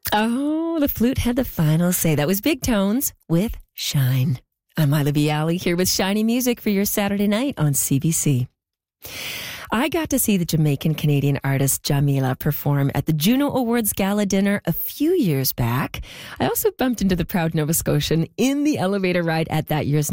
Oh, the flute had the final say. That was Big Tones with Shine. I'm Ila Viali here with Shiny Music for your Saturday night on CBC. I got to see the Jamaican-Canadian artist Jamila perform at the Juno Awards Gala dinner a few years back. I also bumped into the proud Nova Scotian in the elevator ride at that year's